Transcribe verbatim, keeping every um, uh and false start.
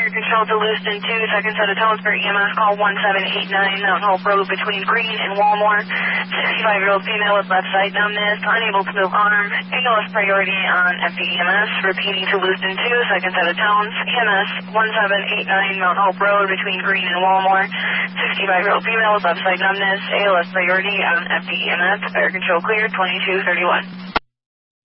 fire control to Lewiston two, second set of tones for E M S call one seven eight nine, Mountain Hope Road between Green and Walmore. sixty-five-year-old female with left side numbness, unable to move arm. Ambulance priority on F D E M S. Repeating to Lewiston two, second set of tones. E M S one seven eight nine, Mountain Hope Road between Green and Walmore. sixty-five-year-old female with left side numbness. A L S priority on F D E M S. Fire control clear, twenty-two thirty-one.